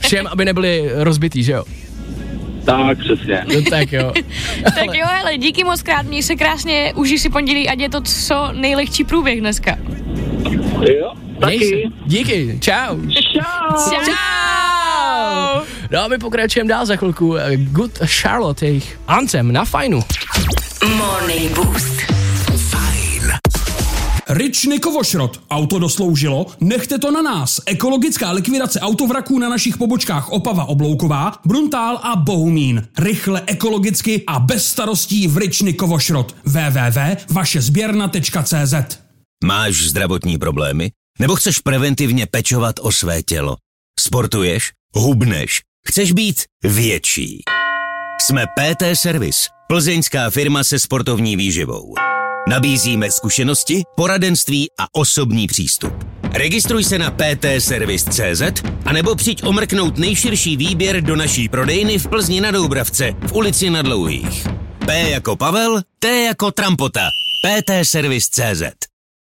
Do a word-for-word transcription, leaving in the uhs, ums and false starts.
Všem, aby nebyli rozbitý, že jo? Tak, přesně. No tak jo. Tak jo, hele, díky moc krát, měj se krásně, užij si pondělí, ať je to co nejlehčí průběh dneska. Jo, taky. Díky, čau. Čau. Čau. No a my pokračujeme dál za chvilku. Good Charlotte, jejich Anthem na Fajnu. Morning Boost. Richny Kovošrot. Auto dosloužilo? Nechte to na nás. Ekologická likvidace autovraků na našich pobočkách Opava Oblouková, Bruntál a Bohumín. Rychle, ekologicky a bez starostí v Richny Kovošrot. w w w tečka vaše sběrna tečka c z. Máš zdravotní problémy? Nebo chceš preventivně pečovat o své tělo? Sportuješ? Hubneš? Chceš být větší? Jsme P T Service, plzeňská firma se sportovní výživou. Nabízíme zkušenosti, poradenství a osobní přístup. Registruj se na p t service tečka c z a nebo přijď omrknout nejširší výběr do naší prodejny v Plzni na Doubravce v ulici Na Dlouhých. P jako Pavel, T jako Trampota. p t service tečka c z.